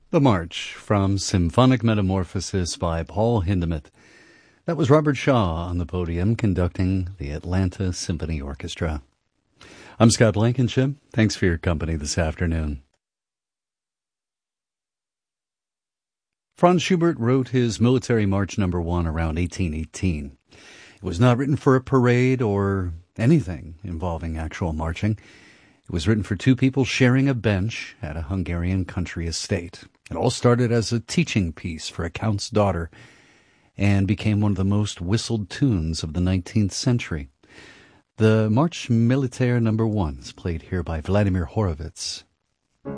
The March from Symphonic Metamorphosis by Paul Hindemith. That was Robert Shaw on the podium conducting the Atlanta Symphony Orchestra. I'm Scott Blankenship. Thanks for your company this afternoon. Franz Schubert wrote his Military March No. 1 around 1818. It was not written for a parade or anything involving actual marching. It was written for two people sharing a bench at a Hungarian country estate. It all started as a teaching piece for a count's daughter and became one of the most whistled tunes of the 19th century. The March Militaire No. 1 is played here by Vladimir Horowitz